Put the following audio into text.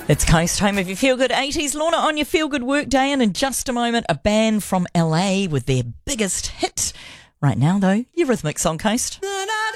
It's Coast, home of your feel-good 80s. Lorna on your feel-good work day, and in just a moment, a band from LA with their biggest hit. Right now, though, Eurythmics on Coast.